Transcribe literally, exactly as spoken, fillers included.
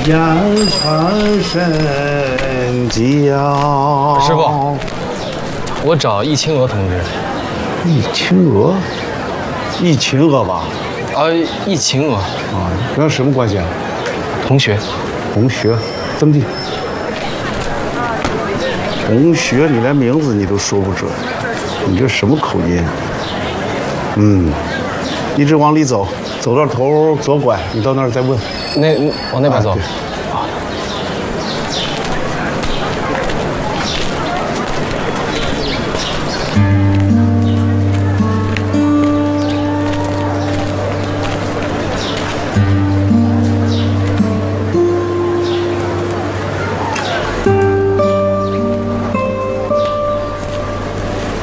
阳春生娇。 师傅，我找易清娥同志。 易清娥，易清娥吧？ 啊，易晴娥啊，跟什么关系啊？ 同学。 同学，怎么的？同学，你连名字你都说不准，你这什么口音？嗯，一直往里走，走到头左拐，你到那儿再问。 那往那边走。 啊